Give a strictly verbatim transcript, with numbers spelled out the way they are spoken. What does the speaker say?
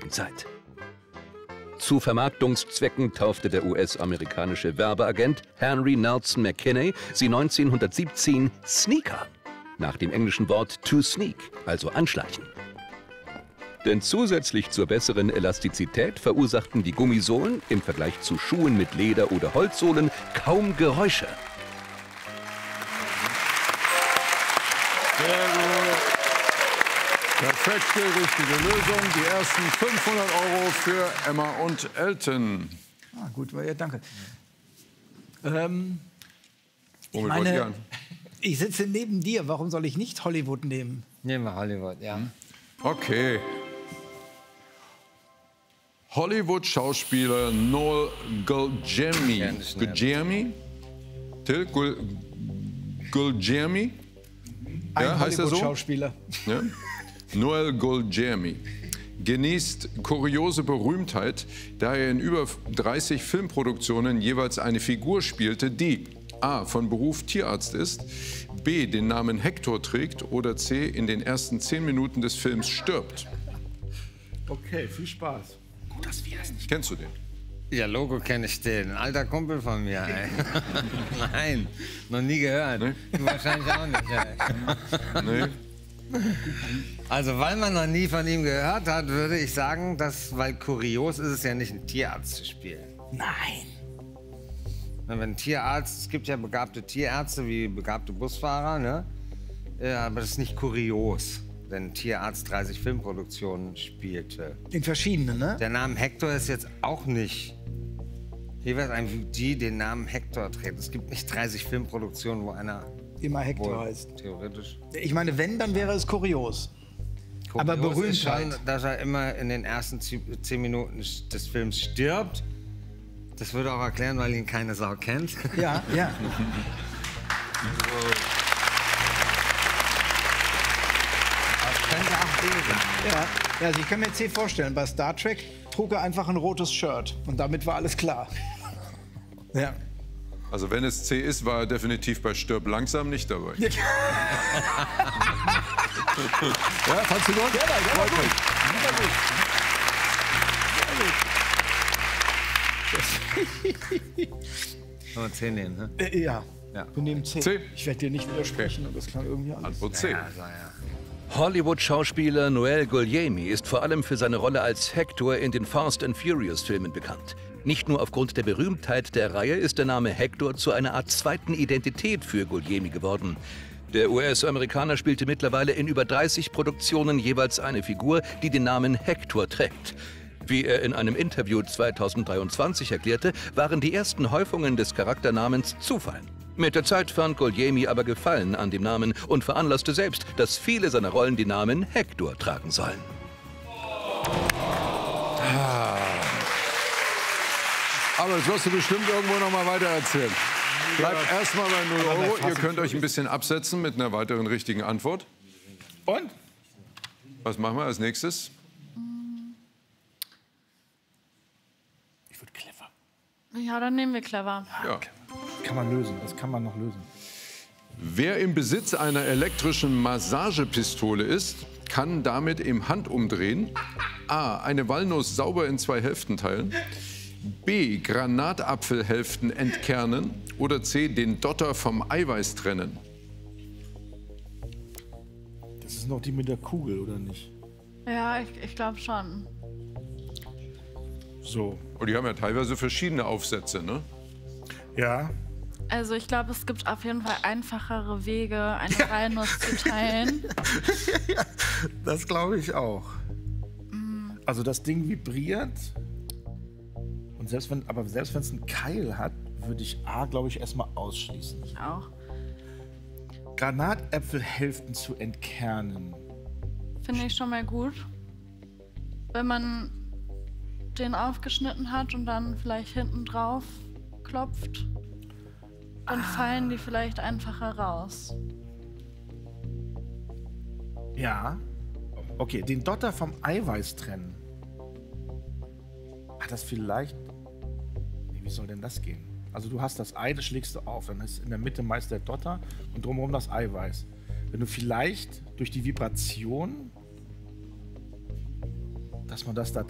Jugendzeit. Zu Vermarktungszwecken taufte der U S-amerikanische Werbeagent Henry Nelson McKinney sie neunzehnhundertsiebzehn Sneaker, nach dem englischen Wort to sneak, also anschleichen. Denn zusätzlich zur besseren Elastizität verursachten die Gummisohlen im Vergleich zu Schuhen mit Leder- oder Holzsohlen kaum Geräusche. Sehr gut. Perfekte, richtige Lösung. Die ersten fünfhundert Euro für Emma und Elton. Ah, gut, ja, danke. Ähm, ich Womit meine, wollt ihr an? ich sitze neben dir. Warum soll ich nicht Hollywood nehmen? Nehmen wir Hollywood, ja. Hm. Okay. Hollywood-Schauspieler Noel Guglielmi. Guglielmi? Till Gul Guglielmi? Ein Ja, heißt er so? Hollywood-Schauspieler. Ja? Noel Guglielmi genießt kuriose Berühmtheit, da er in über dreißig Filmproduktionen jeweils eine Figur spielte, die a. von Beruf Tierarzt ist, b. den Namen Hector trägt oder c. in den ersten zehn Minuten des Films stirbt. Okay, viel Spaß. Gut, dass wir es nicht. Kennst du den? Ja, Logo kenne ich den. Ein alter Kumpel von mir, ey. Nein, noch nie gehört. Nee? Wahrscheinlich auch nicht, ey. Nee. Also, weil man noch nie von ihm gehört hat, würde ich sagen, dass, weil kurios ist es ja nicht, einen Tierarzt zu spielen. Nein. Wenn ein Tierarzt, es gibt ja begabte Tierärzte wie begabte Busfahrer, ne? Ja, aber das ist nicht kurios, wenn ein Tierarzt dreißig Filmproduktionen spielte. In verschiedenen, ne? Der Name Hector ist jetzt auch nicht jeweils ein die den Namen Hector trägt. Es gibt nicht dreißig Filmproduktionen, wo einer immer Hector heißt. Theoretisch. Ich meine, wenn, dann wäre es kurios. kurios aber Berühmtheit. Ist schon, dass er immer in den ersten zehn Minuten des Films stirbt. Das würde auch erklären, weil ihn keine Sau kennt. Ja, ja. Das könnte auch B sein. Ja, ja, also ich kann mir C vorstellen, bei Star Trek trug er einfach ein rotes Shirt und damit war alles klar. Ja. Also wenn es C ist, war er definitiv bei Stirb langsam nicht dabei. Ja, fandst du gut? Ja, ja, war gut. Kann man C nehmen, ne? Äh, ja. Ja. Wir nehmen C. C. Ich werde dir nicht widersprechen, Okay. aber das klang irgendwie anders. Antwort C. Ja, also, ja. Hollywood-Schauspieler Noel Guglielmi ist vor allem für seine Rolle als Hector in den Fast and Furious-Filmen bekannt. Nicht nur aufgrund der Berühmtheit der Reihe ist der Name Hector zu einer Art zweiten Identität für Guglielmi geworden. Der U S-Amerikaner spielte mittlerweile in über dreißig Produktionen jeweils eine Figur, die den Namen Hector trägt. Wie er in einem Interview zweitausenddreiundzwanzig erklärte, waren die ersten Häufungen des Charakternamens Zufall. Mit der Zeit fand Guglielmi aber Gefallen an dem Namen und veranlasste selbst, dass viele seiner Rollen den Namen Hector tragen sollen. Aber das wirst du bestimmt irgendwo noch mal weiter erzählen. Bleibt erstmal bei null Euro. Ihr könnt euch ein bisschen absetzen mit einer weiteren richtigen Antwort. Und? Was machen wir als nächstes? Ich würde clever. Ja, dann nehmen wir clever. Ja. Kann man lösen, das kann man noch lösen. Wer im Besitz einer elektrischen Massagepistole ist, kann damit im Handumdrehen a. eine Walnuss sauber in zwei Hälften teilen, b. Granatapfelhälften entkernen oder c. den Dotter vom Eiweiß trennen. Das ist noch die mit der Kugel, oder nicht? Ja, ich, ich glaube schon. So. Und die haben ja teilweise verschiedene Aufsätze, ne? Ja. Also ich glaube, es gibt auf jeden Fall einfachere Wege, eine Walnuss zu teilen. Ja, das glaube ich auch. Mm. Also das Ding vibriert. Und selbst wenn, aber selbst wenn es einen Keil hat, würde ich A, glaube ich, erstmal ausschließen. Ich auch. Granatäpfelhälften zu entkernen. Finde ich schon mal gut. Wenn man den aufgeschnitten hat und dann vielleicht hinten drauf klopft, dann ah. fallen die vielleicht einfacher raus. Ja. Okay, den Dotter vom Eiweiß trennen. Hat das vielleicht... Nee, wie soll denn das gehen? Also du hast das Ei, das schlägst du auf. Dann ist in der Mitte meist der Dotter und drumherum das Eiweiß. Wenn du vielleicht durch die Vibration, dass man das da